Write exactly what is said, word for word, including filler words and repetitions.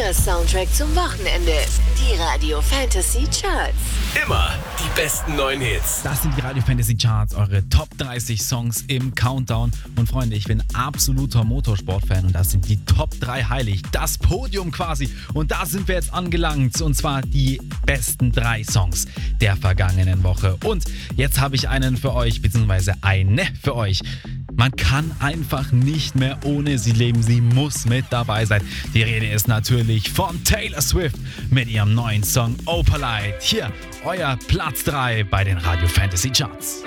Der Soundtrack zum Wochenende. Die Radio Fantasy Charts. Immer die besten neuen Hits. Das sind die Radio Fantasy Charts, eure Top dreißig Songs im Countdown. Und Freunde, ich bin absoluter Motorsport-Fan und das sind die Top drei heilig. Das Podium quasi. Und da sind wir jetzt angelangt. Und zwar die besten drei Songs der vergangenen Woche. Und jetzt habe ich einen für euch, beziehungsweise eine für euch. Man kann einfach nicht mehr ohne sie leben. Sie muss mit dabei sein. Die Rede ist natürlich von Taylor Swift mit ihrem neuen Song Opalite. Hier, euer Platz drei bei den Radio Fantasy Charts.